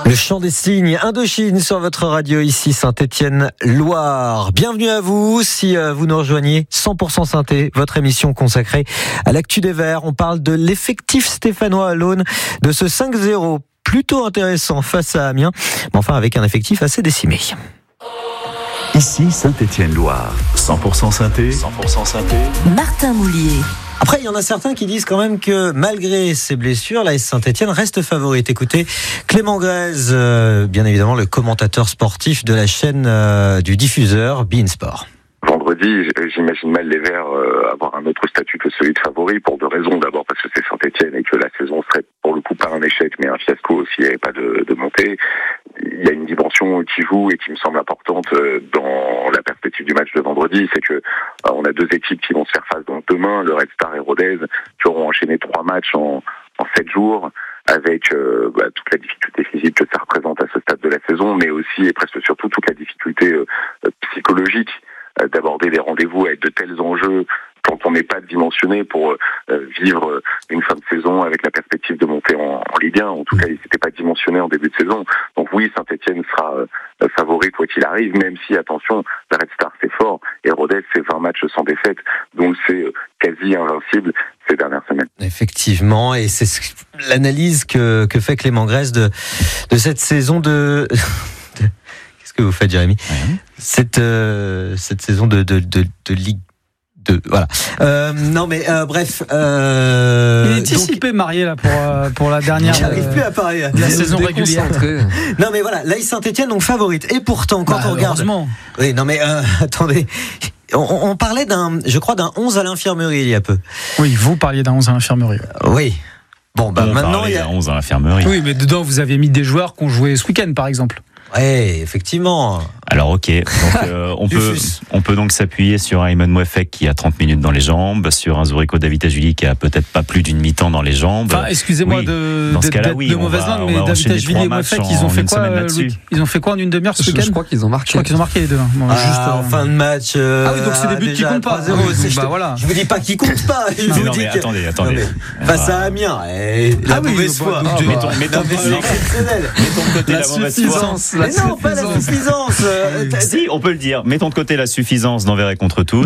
Le chant des cygnes, Indochine sur votre radio ici Saint-Étienne-Loire. Bienvenue à vous si vous nous rejoignez. 100% Synthé, votre émission consacrée à l'actu des Verts. On parle de l'effectif stéphanois à l'aune de ce 5-0 plutôt intéressant face à Amiens, mais enfin avec un effectif assez décimé. Ici Saint-Étienne-Loire. 100% Synthé. 100% Synthé. Martin Moulier. Après, il y en a certains qui disent quand même que malgré ses blessures, l'AS Saint-Étienne reste favorite. Écoutez, Clément Grèze, bien évidemment le commentateur sportif de la chaîne du diffuseur beIN Sport. Vendredi, j'imagine mal les Verts avoir un autre statut que celui de favori pour deux raisons. D'abord parce que c'est Saint-Étienne et que la saison serait pour le coup pas un échec mais un fiasco s'il n'y avait pas de montée. Il y a une dimension qui joue et qui me semble importante dans la perspective du match de vendredi, c'est que on a deux équipes qui vont se faire face donc demain, le Red Star et Rodez, qui auront enchaîné 3 matchs en 7 jours, avec toute la difficulté physique que ça représente à ce stade de la saison, mais aussi et presque surtout toute la difficulté psychologique d'aborder des rendez-vous avec de tels enjeux quand on n'est pas dimensionné pour vivre une fin de saison avec la perspective de monter en Ligue 1. En tout cas, ils n'étaient pas dimensionnés en début de saison. Donc oui, Saint-Étienne sera favori quoi qu'il arrive, même si, attention, la Red Star c'est fort et Rodez c'est 20 matchs sans défaite, donc c'est quasi invincible ces dernières semaines. Effectivement, et c'est l'analyse que fait Clément Grèze de cette saison de... Qu'est-ce que vous faites, Jérémy ? Cette saison de Ligue 2, voilà. Non mais bref. Il est dissipé, marié là pour la dernière. J'arrive plus à parler. La saison régulière. Non mais voilà, l'AS Saint-Étienne donc favorite. Et pourtant, quand on regarde. Heureusement. Oui, non mais attendez. On parlait d'un 11 à l'infirmerie il y a peu. Oui, vous parliez d'un 11 à l'infirmerie. Oui. Bon, maintenant il y a 11 à l'infirmerie. Oui, mais dedans vous avez mis des joueurs qui ont joué ce week-end, par exemple. Ouais, effectivement. Alors ok, donc, on peut donc s'appuyer sur un Ayman Mouefek qui a 30 minutes dans les jambes, sur un Zuriko Davitashvili qui a peut-être pas plus d'une mi-temps dans les jambes. Enfin, excusez-moi de mauvaise langue, mais Davitashvili et Mouefek, ils ont fait quoi Ils ont fait quoi en une demi-heure ce week-end ? Je crois qu'ils ont marqué. Les deux. Bon, en fin de match. Ah oui, donc c'est des buts qui comptent pas. Voilà. Je vous dis pas qu'ils comptent pas. Je vous dis que. Attendez. Face à Amiens, la mauvaise foi. Mettons de côté la mauvaise foi. Mais non, pas la suffisance. Si, on peut le dire. Mettons de côté la suffisance d'envers et contre tous.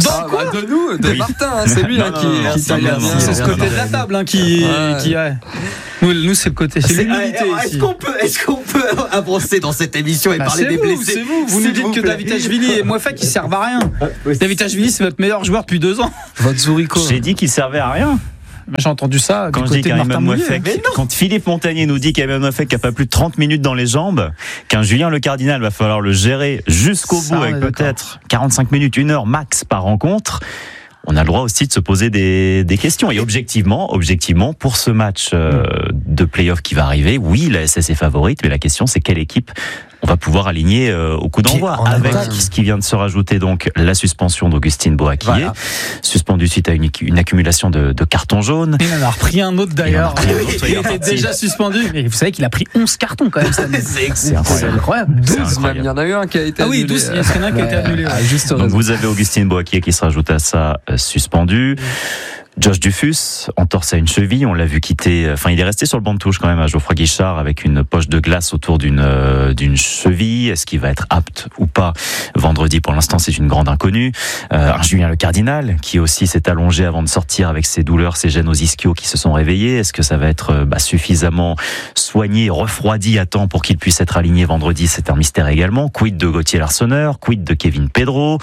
De Martin, c'est lui qui c'est ce côté de la table qui est. Nous, c'est le côté. C'est l'humilité. Est-ce qu'on peut avancer dans cette émission et parler des blessés ? Vous nous dites que Davitashvili et Mouefek ils servent à rien. Davitashvili c'est votre meilleur joueur depuis 2 ans. Votre Zuriko. J'ai dit qu'il servait à rien. J'ai entendu ça quand du côté de Martin Moulier. Quand Philippe Montagnier nous dit qu'Ayman Mouefek n'a pas plus de 30 minutes dans les jambes, qu'un Julien Le Cardinal va falloir le gérer jusqu'au bout avec peut-être 45 minutes, 1 heure max par rencontre, on a le droit aussi de se poser des questions. Et objectivement, pour ce match de play-off qui va arriver, oui, la SS est favorite, mais la question c'est quelle équipe on va pouvoir aligner au coup d'envoi, avec ce qui vient de se rajouter donc la suspension d'Augustine Boakié, suspendu suite à une accumulation de cartons jaunes. Il en a repris un autre d'ailleurs. Il était déjà suspendu. Mais vous savez qu'il a pris 11 cartons quand même cette année. C'est incroyable. 12 même, il y en a eu un qui a été annulé. Ah oui, 12, il y en a un qui a été annulé. Donc vous avez Augustine Boakié qui se rajoute à ça, suspendu. Josh Dufus, entorse à une cheville, on l'a vu quitter, il est resté sur le banc de touche quand même à Geoffroy Guichard avec une poche de glace autour d'une cheville. Est-ce qu'il va être apte ou pas vendredi? Pour l'instant, c'est une grande inconnue. Un Julien Le Cardinal qui aussi s'est allongé avant de sortir avec ses douleurs, ses gènes aux ischios qui se sont réveillés. Est-ce que ça va être suffisamment soigné, refroidi à temps pour qu'il puisse être aligné vendredi? C'est un mystère également. Quid de Gauthier Larsonneur? Quid de Kevin Pedro?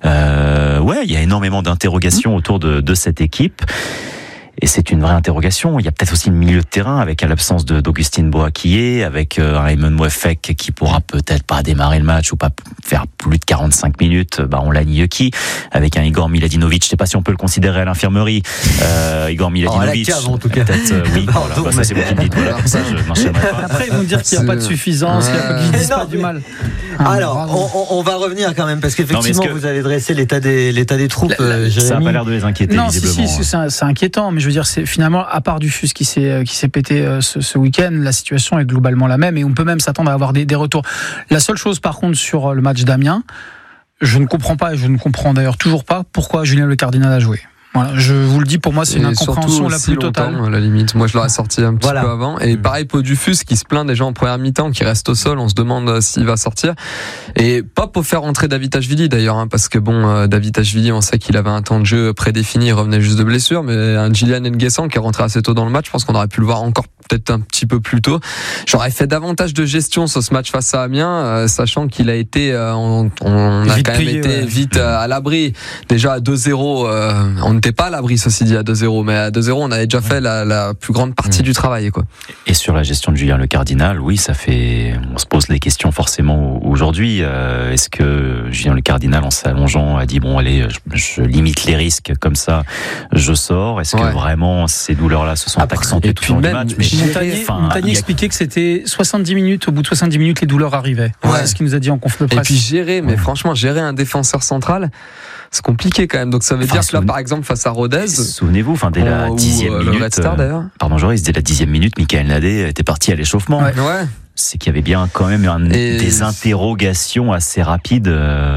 Il y a énormément d'interrogations autour de cette équipe. Et c'est une vraie interrogation. Il y a peut-être aussi le milieu de terrain avec l'absence d'Augustine Boakié, avec un Ayman Mouefek qui pourra peut-être pas démarrer le match ou pas faire plus de 45 minutes. On l'aligne qui avec un Igor Miladinovic. Je sais pas si on peut le considérer à l'infirmerie. Igor Miladinovic. À la cave, en tout cas. Oui. Voilà, ça c'est moi qui le dis. Voilà, pour ça je n'enchaînerai pas. Après ils vont dire qu'il n'y a pas de suffisance, qu'ils disent pas du mal. Alors, on va revenir quand même parce qu'effectivement vous avez dressé l'état des troupes. Ça n'a pas l'air de les inquiéter visiblement. Si, c'est inquiétant, mais je veux dire, c'est finalement, à part Dufus qui s'est pété ce week-end, la situation est globalement la même et on peut même s'attendre à avoir des retours. La seule chose, par contre, sur le match d'Amiens, je ne comprends pas et je ne comprends d'ailleurs toujours pas pourquoi Julien Le Cardinal a joué. Voilà, je vous le dis, pour moi, c'est une incompréhension la plus totale. À la limite, moi je l'aurais sorti un petit peu avant. Et pareil, Pau Dufus qui se plaint déjà en première mi-temps, qui reste au sol, on se demande s'il va sortir. Et pas pour faire rentrer David Ashvili d'ailleurs, parce que David Ashvili, on sait qu'il avait un temps de jeu prédéfini, il revenait juste de blessure, mais un Gillian Nguessan qui est rentré assez tôt dans le match, je pense qu'on aurait pu le voir encore peut-être un petit peu plus tôt. J'aurais fait davantage de gestion sur ce match face à Amiens, sachant qu'il a été, on a vite quand même été vite à l'abri. Déjà à 2-0, on n'était pas à l'abri, ceci dit, à 2-0, mais à 2-0, on avait déjà fait la plus grande partie du travail, quoi. Et sur la gestion de Julien Le Cardinal, oui, on se pose les questions forcément aujourd'hui. Est-ce que Julien Le Cardinal, en s'allongeant, a dit allez, je limite les risques comme ça, je sors. Est-ce que vraiment ces douleurs-là se sont accentuées tout au long du match? Montagnier expliquait que c'était 70 minutes. Au bout de 70 minutes, les douleurs arrivaient. C'est ce qu'il nous a dit en conf de presse. Et puis franchement, gérer un défenseur central, c'est compliqué quand même. Donc ça veut dire que là, par exemple, face à Rodez, souvenez-vous, dès la 10e minute, Red Star, d'ailleurs. Pardon, Joris, dès la 10e minute, Michael Nadé était parti à l'échauffement. C'est qu'il y avait bien quand même des interrogations assez rapides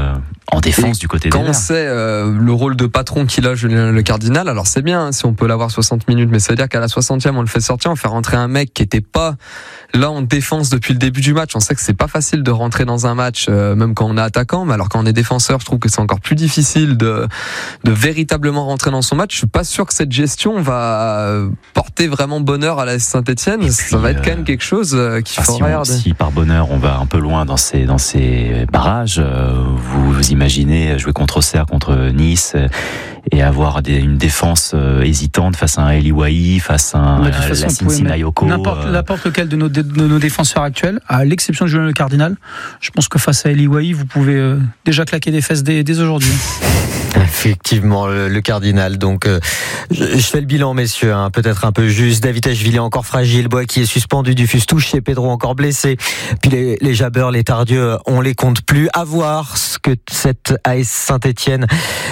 en défense du côté des Verts. Quand on sait le rôle de patron qu'il a, Julien Le Cardinal, alors c'est bien si on peut l'avoir 60 minutes, mais ça veut dire qu'à la 60e, on le fait sortir, on fait rentrer un mec qui était pas là en défense depuis le début du match. On sait que c'est pas facile de rentrer dans un match, même quand on est attaquant, mais alors quand on est défenseur, je trouve que c'est encore plus difficile de véritablement rentrer dans son match. Je suis pas sûr que cette gestion va porter vraiment bonheur à la Saint-Etienne. Ça va être quand même quelque chose qu'il faut regarder. Si par bonheur on va un peu loin dans ces barrages, vous imaginez jouer contre Auxerre, contre Nice, et avoir une défense hésitante face à un Eli Wahi, face à un Lassine Sinayoko. N'importe lequel de nos défenseurs actuels, à l'exception de Julien Le Cardinal, je pense que face à Eli Wahi, vous pouvez déjà claquer des fesses dès aujourd'hui. Effectivement, le Cardinal. Donc, je fais le bilan, messieurs, peut-être un peu juste. David Ashvili encore fragile, Boaki est suspendu, Dufus touché, Pedro encore blessé. Puis les Jabeurs, les Tardieu, on les compte plus. À voir ce que cette AS Saint-Etienne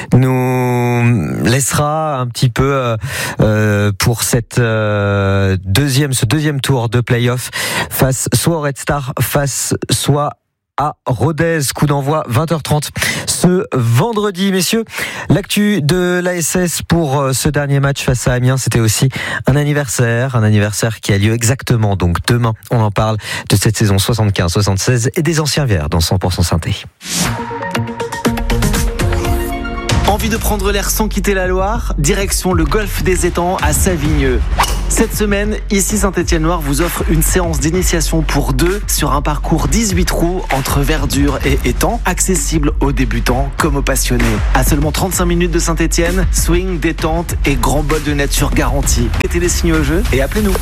nous laissera un petit peu pour ce deuxième tour de play-off face soit au Red Star, face soit à Rodez. Coup d'envoi 20h30 ce vendredi. Messieurs, l'actu de l'ASS pour ce dernier match face à Amiens, c'était aussi un anniversaire qui a lieu exactement donc demain. On en parle de cette saison 75-76 et des anciens Verts dans 100% Synthé. Envie de prendre l'air sans quitter la Loire? Direction le golfe des Étangs à Savigneux. Cette semaine, ici Saint-Etienne-Loire vous offre une séance d'initiation pour deux sur un parcours 18 trous entre verdure et étang, accessible aux débutants comme aux passionnés. À seulement 35 minutes de Saint-Etienne, swing, détente et grand bol de nature garanti. Mettez les signes au jeu et appelez-nous.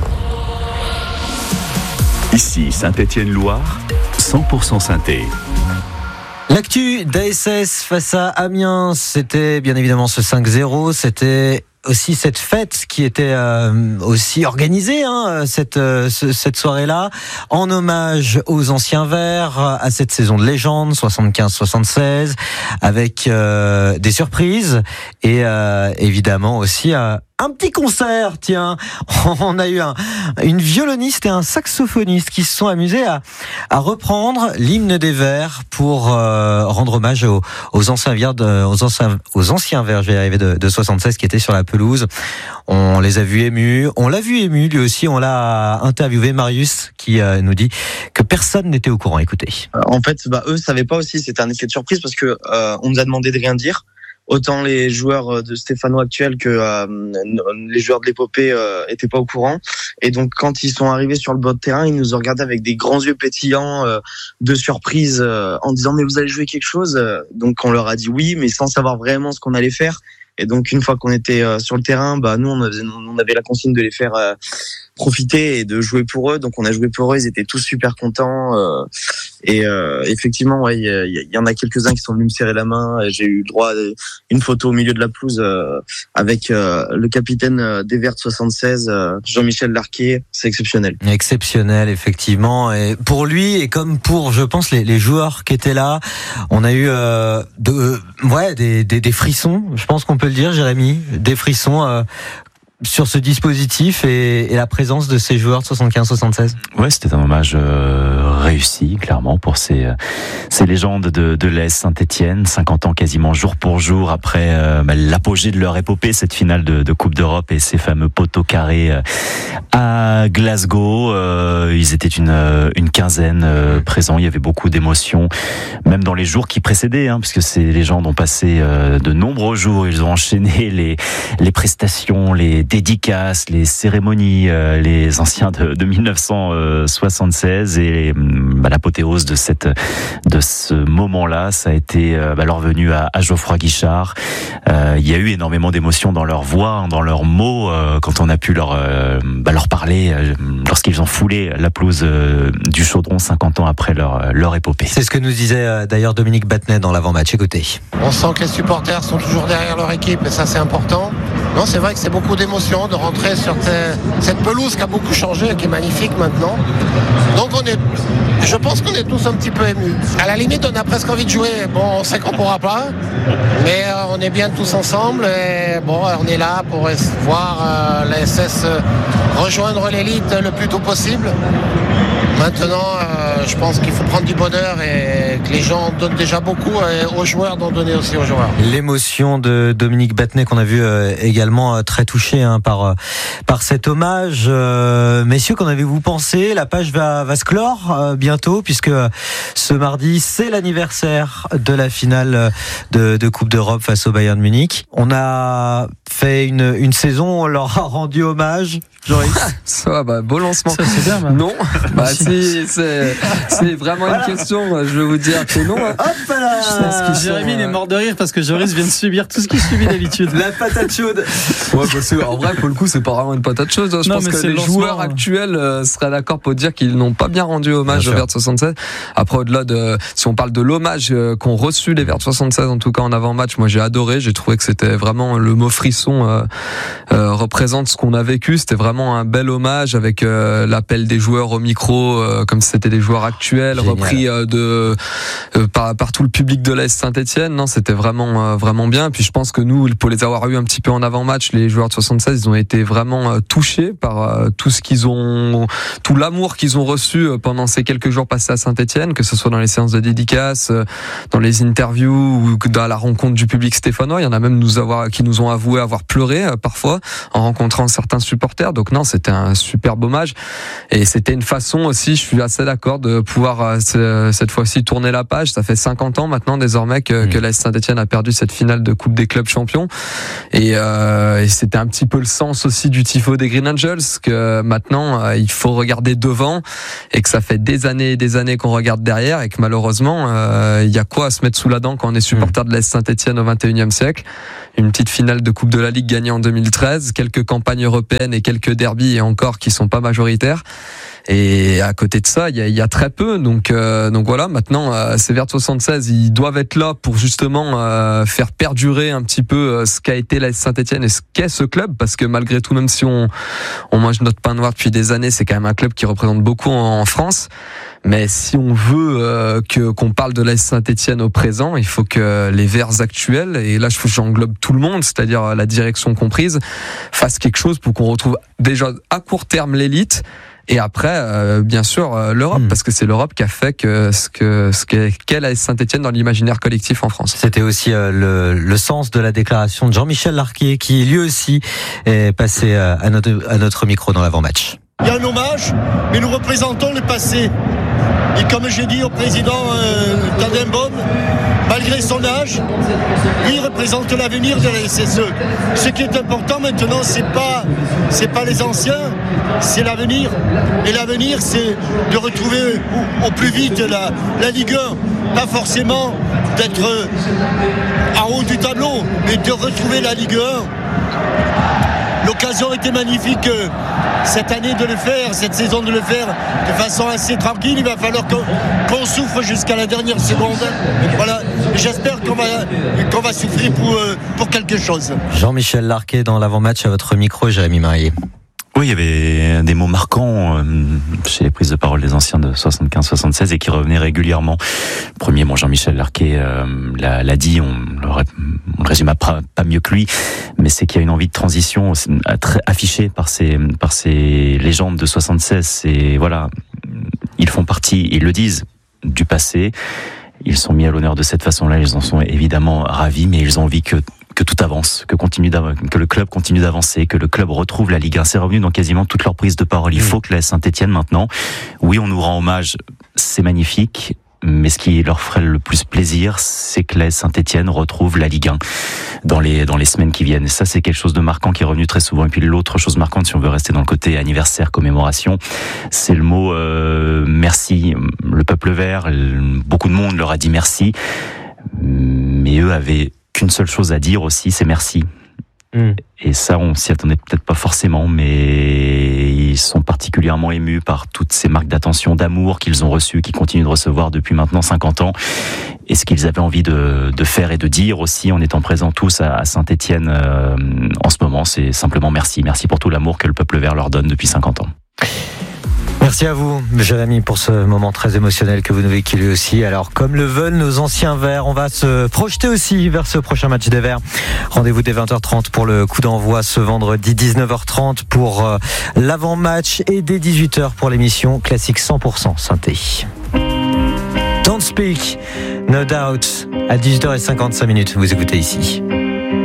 Ici Saint-Etienne-Loire, 100% Synthé. L'actu d'ASS face à Amiens, c'était bien évidemment ce 5-0, c'était aussi cette fête qui était aussi organisée cette soirée-là, en hommage aux anciens Verts, à cette saison de légende 75-76, avec des surprises et évidemment aussi un petit concert, tiens. On a eu une violoniste et un saxophoniste qui se sont amusés à reprendre l'hymne des Verts pour rendre hommage aux anciens Verts, je vais arriver de 76 qui étaient sur la pelouse. On les a vus émus. On l'a vu ému lui aussi. On l'a interviewé, Marius, qui nous dit que personne n'était au courant. Écoutez. En fait, eux savaient pas aussi. C'était un effet de surprise parce que on nous a demandé de rien dire. Autant les joueurs de Stéphano actuels que les joueurs de l'épopée étaient pas au courant. Et donc quand ils sont arrivés sur le bord de terrain, ils nous ont regardé avec des grands yeux pétillants de surprise en disant mais vous allez jouer quelque chose. Donc on leur a dit oui, mais sans savoir vraiment ce qu'on allait faire. Et donc une fois qu'on était sur le terrain, nous on avait la consigne de les faire profiter et de jouer pour eux. Donc on a joué pour eux, ils étaient tous super contents. Et effectivement, il y en a quelques-uns qui sont venus me serrer la main. J'ai eu droit à une photo au milieu de la pelouse avec le capitaine des Verts 76, Jean-Michel Larquet. C'est exceptionnel. Exceptionnel, effectivement. Et pour lui et comme pour, je pense, les joueurs qui étaient là, on a eu des frissons. Je pense qu'on peut le dire, Jérémy, des frissons. Sur ce dispositif et la présence de ces joueurs de 75-76. Ouais, c'était un hommage réussi, clairement, pour ces légendes de l'AS Saint-Etienne, 50 ans quasiment jour pour jour après l'apogée de leur épopée, cette finale de Coupe d'Europe et ces fameux poteaux carrés à Glasgow. Ils étaient une quinzaine présents, il y avait beaucoup d'émotions, même dans les jours qui précédaient, puisque ces légendes ont passé de nombreux jours, ils ont enchaîné les prestations, les dédicaces, les cérémonies, les anciens de 1976 et l'apothéose de ce moment-là, ça a été leur venue à Geoffroy Guichard. Il y a eu énormément d'émotions dans leur voix, dans leurs mots, quand on a pu leur parler lorsqu'ils ont foulé la pelouse du Chaudron 50 ans après leur épopée. C'est ce que nous disait d'ailleurs Dominique Battenet dans l'avant-match. Écoutez. On sent que les supporters sont toujours derrière leur équipe et ça c'est important. Non, c'est vrai que c'est beaucoup d'émotions de rentrer sur cette pelouse qui a beaucoup changé et qui est magnifique maintenant. Donc je pense qu'on est tous un petit peu émus. À la limite, on a presque envie de jouer. Bon, on sait qu'on ne pourra pas, mais on est bien tous ensemble et bon, on est là pour voir la SS rejoindre l'élite le plus tôt possible. Maintenant, je pense qu'il faut prendre du bonheur et que les gens donnent déjà beaucoup aux joueurs, d'en donner aussi aux joueurs. L'émotion de Dominique Battenet qu'on a vu également très touché par cet hommage. Messieurs, qu'en avez-vous pensé ? La page va se clore bientôt puisque ce mardi, c'est l'anniversaire de la finale de Coupe d'Europe face au Bayern Munich. On a fait une saison, on leur a rendu hommage. Joris. Ça, beau lancement. Ça, c'est bien, non. C'est vraiment une question. Je vais vous dire que non. Hop là. Jérémy il est mort de rire parce que Joris vient de subir tout ce qu'il subit d'habitude. La patate chaude. Ouais, parce que, en vrai, pour le coup, c'est pas vraiment une patate chaude. Je pense que les joueurs actuels seraient d'accord pour dire qu'ils n'ont pas bien rendu hommage aux Verts de 76. Après, au-delà si on parle de l'hommage qu'ont reçu les Verts de 76, en tout cas en avant-match, moi j'ai adoré. J'ai trouvé que c'était vraiment le mot frisson représente ce qu'on a vécu. C'était vraiment un bel hommage avec l'appel des joueurs au micro, comme si c'était des joueurs actuels. Génial. Repris par tout le public de l'AS Saint-Etienne. Non, c'était vraiment bien. Puis je pense que nous, pour les avoir eu un petit peu en avant-match, les joueurs de 76, ils ont été vraiment touchés par tout l'amour qu'ils ont reçu pendant ces quelques jours passés à Saint-Etienne, que ce soit dans les séances de dédicaces, dans les interviews ou dans la rencontre du public stéphanois. Il y en a même qui nous ont avoué avoir pleuré parfois en rencontrant certains supporters. Donc non, c'était un superbe hommage et c'était une façon aussi, je suis assez d'accord, de pouvoir cette fois-ci tourner la page. Ça fait 50 ans maintenant désormais que l'AS Saint-Etienne a perdu cette finale de Coupe des clubs champions et c'était un petit peu le sens aussi du tifo des Green Angels, que maintenant il faut regarder devant et que ça fait des années et des années qu'on regarde derrière et que malheureusement il y a quoi à se mettre sous la dent quand on est supporter de l'AS Saint-Etienne au 21e siècle. Une petite finale de Coupe de la Ligue gagnée en 2013, quelques campagnes européennes et quelques derbys et encore qui sont pas majoritaires. Et à côté de ça, il y a très peu. Donc voilà, maintenant, ces Verts de 76, ils doivent être là pour justement faire perdurer un petit peu ce qu'a été la Saint-Etienne et ce qu'est ce club. Parce que malgré tout, même si on mange notre pain noir depuis des années, c'est quand même un club qui représente beaucoup en France. Mais si on veut qu'on parle de l'AS Saint-Etienne au présent, il faut que les Verts actuels, et là j'englobe tout le monde, c'est-à-dire la direction comprise, fassent quelque chose pour qu'on retrouve déjà à court terme l'élite. Et après, bien sûr, l'Europe, parce que c'est l'Europe qui a fait qu'est l'AS Saint-Etienne dans l'imaginaire collectif en France. C'était aussi le sens de la déclaration de Jean-Michel Larquet, qui lui aussi est passé à notre micro dans l'avant-match. Il y a un hommage, mais nous représentons le passé. Et comme j'ai dit au président Tandem-Bob, malgré son âge, lui représente l'avenir de la SSE. Ce qui est important maintenant, c'est pas les anciens, c'est l'avenir. Et l'avenir, c'est de retrouver au plus vite la Ligue 1. Pas forcément d'être en haut du tableau, mais de retrouver la Ligue 1. L'occasion était magnifique cette année de le faire, cette saison de le faire de façon assez tranquille. Il va falloir qu'on souffre jusqu'à la dernière seconde. Voilà, j'espère qu'on va souffrir pour quelque chose. Jean-Michel Larquet dans l'avant-match à votre micro, Jérémy Marié. Oui, il y avait des mots marquants chez les prises de parole des anciens de 75-76 et qui revenaient régulièrement. Le premier, Jean-Michel Larquet l'a dit, on le résume pas mieux que lui, mais c'est qu'il y a une envie de transition affichée par ces légendes de 76. Et voilà, ils font partie, ils le disent, du passé. Ils sont mis à l'honneur de cette façon-là, ils en sont évidemment ravis, mais ils ont envie que tout avance, que le club continue d'avancer, que le club retrouve la Ligue 1. C'est revenu dans quasiment toute leur prise de parole. Il faut que la Saint-Etienne maintenant, oui, on nous rend hommage, c'est magnifique, mais ce qui leur ferait le plus plaisir, c'est que la Saint-Etienne retrouve la Ligue 1 dans les semaines qui viennent. Et ça, c'est quelque chose de marquant qui est revenu très souvent. Et puis l'autre chose marquante, si on veut rester dans le côté anniversaire, commémoration, c'est le mot merci. Le peuple vert, beaucoup de monde leur a dit merci, mais eux avaient qu'une seule chose à dire aussi, c'est merci. Et ça, on s'y attendait peut-être pas forcément, mais ils sont particulièrement émus par toutes ces marques d'attention, d'amour qu'ils ont reçues, qu'ils continuent de recevoir depuis maintenant 50 ans. Et ce qu'ils avaient envie de faire et de dire aussi, en étant présents tous à Saint-Etienne en ce moment, c'est simplement merci. Merci pour tout l'amour que le peuple vert leur donne depuis 50 ans. Merci à vous, Jérémy, pour ce moment très émotionnel que vous nous véhiculez aussi. Alors, comme le veulent nos anciens Verts, on va se projeter aussi vers ce prochain match des Verts. Rendez-vous dès 20h30 pour le coup d'envoi ce vendredi, 19h30 pour l'avant-match et dès 18h pour l'émission Classique 100% Synthé. Don't Speak, No Doubt, à 18h55, vous écoutez ici.